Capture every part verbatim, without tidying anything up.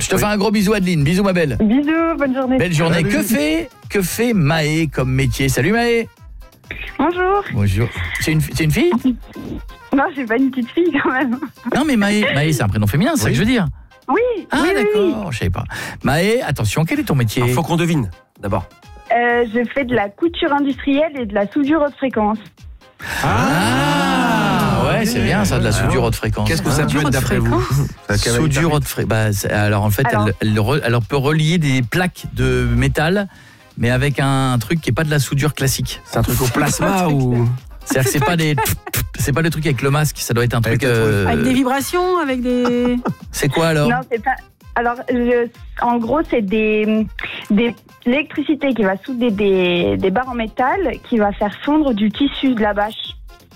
te fais un gros bisou Adeline, bisous ma belle. Bisous, bonne journée. Belle journée. Salut. Que fait que fait Maë comme métier? Salut Maë. Bonjour. Bonjour. C'est une c'est une fille? Non, j'ai pas une petite fille quand même. Non mais Maë, Maë c'est un prénom féminin, c'est ça Oui. que je veux dire. Oui, Ah oui, oui, oui. d'accord, je savais pas. Maë, attention, quel est ton métier? Il faut qu'on devine, d'abord. Euh, je fais de la couture industrielle et de la soudure haute fréquence. Ah, ouais, c'est bien ça, de la soudure haute fréquence. Qu'est-ce que ça peut être d'après vous? Soudure haute fréquence. Bah, c'est- alors en fait, Alors. elle, elle, re- elle peut relier des plaques de métal, mais avec un truc qui est pas de la soudure classique. C'est un truc au plasma ou... C'est-à-dire que c'est pas des, c'est pas le truc avec le masque, ça doit être un truc. euh, Avec des vibrations, avec des... C'est quoi alors? Non, c'est pas. Alors, je- en gros, c'est des, des l'électricité qui va souder des, des barres en métal qui va faire fondre du tissu de la bâche.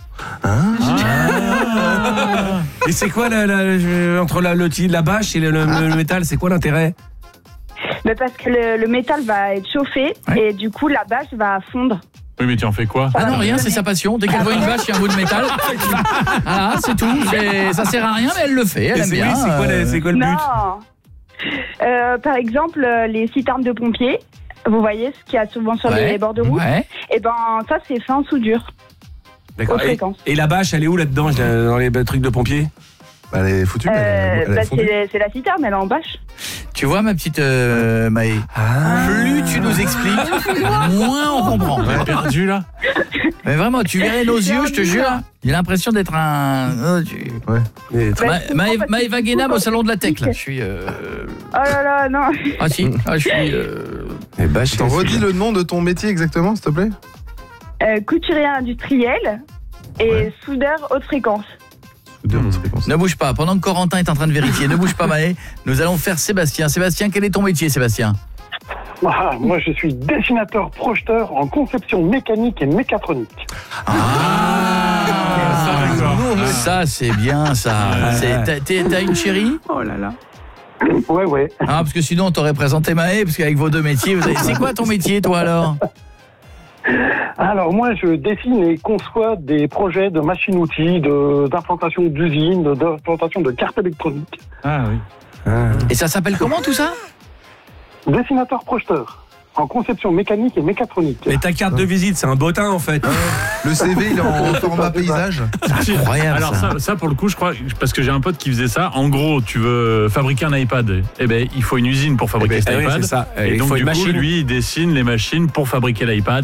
Et c'est quoi la, la- je- entre la, le, la bâche et le, le- le métal, c'est quoi l'intérêt? Mais parce que le, le métal va être chauffé Ouais. et du coup, la bâche va fondre. Oui, mais tu en fais quoi? Ah non, rien, c'est sa passion. Dès qu'elle voit une vache, il y a un bout de métal. Voilà, c'est tout. C'est- Ça sert à rien, mais elle le fait. Elle Et aime c'est, bien. oui, c'est quoi, euh, le- c'est quoi le but? Non. Euh, par exemple, euh, les citernes de pompiers. Vous voyez ce qu'il y a souvent sur ouais, les bords de route. Ouais. Et ben, ça, c'est fait en soudure. D'accord. Haute Et, fréquence. et la bâche, elle est où là-dedans, je- dans les trucs de pompiers? Bah, elle est foutue, Euh, elle, elle bah, est fondue. c'est, c'est la citerne, elle est en bâche. Tu vois, ma petite euh, Maë, plus tu nous expliques, moins on comprend. On est perdu là. Mais vraiment, tu verrais nos yeux, je te jure. J'ai l'impression d'être un. oh, tu- Et- Bah, Ma- je comprends Maë- parce Maë que Wagenham du coup, au salon de la tech, quand là. tu Je suis. euh, Oh là là, non. Ah si, ah, je suis. euh, et bâche, Attends, redis le nom de ton métier exactement, s'il te plaît. Euh, couturier industriel et Ouais. soudeur haute fréquence. Soudure haute fréquence. Ne bouge pas, pendant que Corentin est en train de vérifier, ne bouge pas Maë, nous allons faire Sébastien. Sébastien, quel est ton métier Sébastien? Ah, moi, je suis dessinateur projeteur en conception mécanique et mécatronique. Ah, ça, d'accord. Ça c'est bien ça. C'est- t'as- t'es- T'as une chérie? Oh là là. Ouais, ouais. Ah parce que sinon on t'aurait présenté Maë, parce qu'avec vos deux métiers, vous avez... C'est quoi ton métier toi alors? Alors, moi, je dessine et conçois des projets de machines-outils, de, d'implantation d'usines, de- d'implantation de cartes électroniques. Ah oui. Ah. Et ça s'appelle comment tout ça? Dessinateur projeteur en conception mécanique et mécatronique. Mais ta carte de visite, c'est un bottin en fait. Le C V, il est en format paysage. Incroyable Alors ça. ça, ça pour le coup, je crois, parce que j'ai un pote qui faisait ça. En gros, tu veux fabriquer un iPad, eh ben il faut une usine pour fabriquer Eh ben, cet eh oui, iPad. c'est ça. Et Il donc faut du une coup, machine. lui, il dessine les machines pour fabriquer l'iPad.